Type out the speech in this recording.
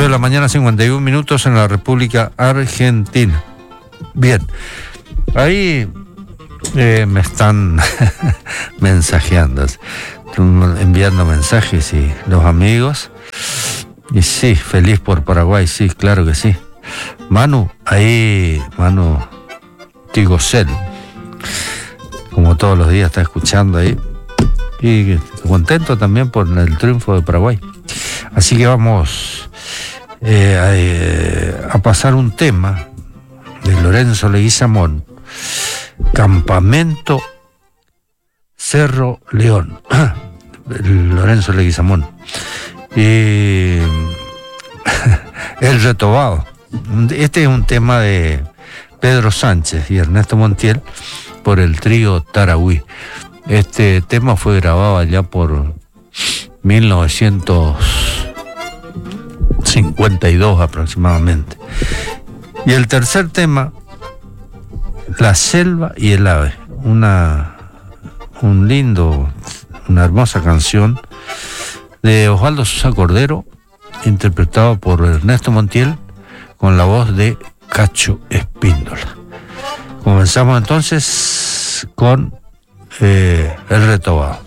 8 de la mañana, 51 minutos en la República Argentina. Bien, ahí me están mensajeando, enviando mensajes y los amigos. Y sí, feliz por Paraguay, sí, claro que sí. Manu Tigocel, como todos los días está escuchando ahí. Y contento también por el triunfo de Paraguay. Así que vamos a pasar un tema de Lorenzo Leguizamón, Campamento Cerro León. Lorenzo Leguizamón. Y El Retobado. Este es un tema de Pedro Sánchez y Ernesto Montiel por el trío Tarahui. Este tema fue grabado allá por 1952 aproximadamente. Y el tercer tema, La Selva y el Ave, una hermosa canción de Osvaldo Sosa Cordero, interpretado por Ernesto Montiel con la voz de Cacho Espíndola. Comenzamos entonces con El Retobado.